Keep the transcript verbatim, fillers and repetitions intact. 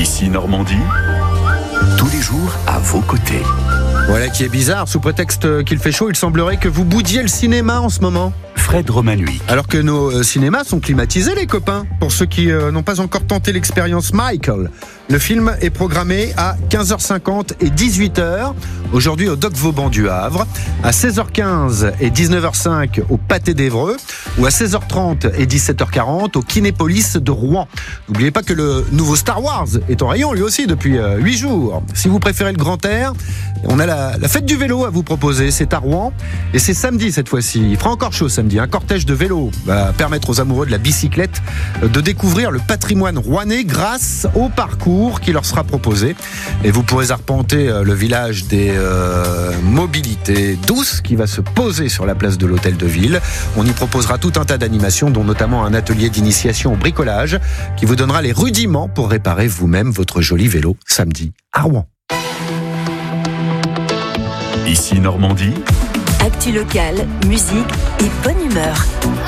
Ici Normandie, tous les jours à vos côtés. Voilà qui est bizarre, sous prétexte qu'il fait chaud, il semblerait que vous boudiez le cinéma en ce moment. Fred Romanuik. Alors que nos euh, cinémas sont climatisés, les copains. Pour ceux qui euh, n'ont pas encore tenté l'expérience Michael, le film est programmé à quinze heures cinquante et dix-huit heures, aujourd'hui au Doc Vauban du Havre, à seize heures quinze et dix-neuf heures cinq au Pâté d'Évreux, ou à seize heures trente et dix-sept heures quarante au Kinépolis de Rouen. N'oubliez pas que le nouveau Star Wars est en rayon lui aussi depuis euh, huit jours. Si vous préférez le grand air, on a la, la fête du vélo à vous proposer, c'est à Rouen, et c'est samedi cette fois-ci. Il fera encore chaud samedi. Un cortège de vélos va permettre aux amoureux de la bicyclette de découvrir le patrimoine rouennais grâce au parcours qui leur sera proposé. Et vous pourrez arpenter le village des euh, mobilités douces qui va se poser sur la place de l'hôtel de ville. On y proposera tout un tas d'animations, dont notamment un atelier d'initiation au bricolage qui vous donnera les rudiments pour réparer vous-même votre joli vélo samedi à Rouen. Ici Normandie. Actu locale, musique et bonne humeur.